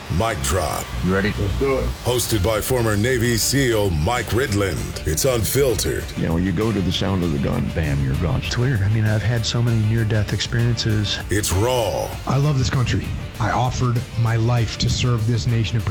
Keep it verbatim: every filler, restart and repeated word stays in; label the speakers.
Speaker 1: Mic Drop.
Speaker 2: You ready?
Speaker 3: Let's do it.
Speaker 1: Hosted by former Navy SEAL Mike Ridland. It's unfiltered.
Speaker 2: You know, you go to the sound of the gun, bam, you're gone.
Speaker 4: It's weird. I mean, I've had so many near-death experiences.
Speaker 1: It's raw.
Speaker 5: I love this country. I offered my life to serve this nation in particular.